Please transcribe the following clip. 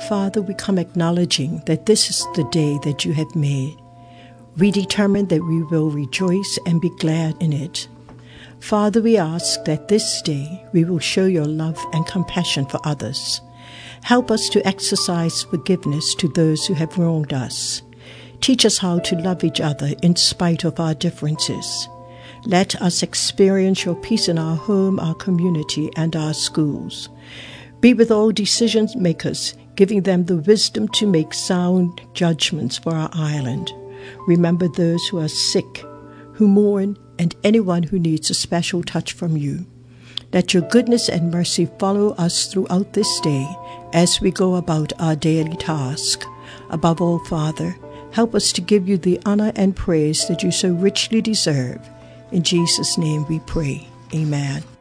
Father, we come acknowledging that this is the day that you have made. We determine that we will rejoice and be glad in it. Father, we ask that this day we will show your love and compassion for others. Help us to exercise forgiveness to those who have wronged us. Teach us how to love each other in spite of our differences. Let us experience your peace in our home, our community, and our schools. Be with all decision makers, giving them the wisdom to make sound judgments for our island. Remember those who are sick, who mourn, and anyone who needs a special touch from you. Let your goodness and mercy follow us throughout this day as we go about our daily task. Above all, Father, help us to give you the honor and praise that you so richly deserve. In Jesus' name we pray. Amen.